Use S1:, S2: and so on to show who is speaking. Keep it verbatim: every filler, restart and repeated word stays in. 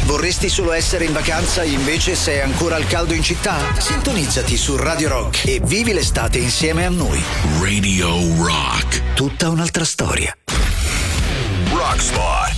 S1: Vorresti solo essere in vacanza e invece sei ancora al caldo in città? Sintonizzati su Radio Rock e vivi l'estate insieme a noi.
S2: Radio Rock.
S1: Tutta un'altra storia.
S2: Rock Spot.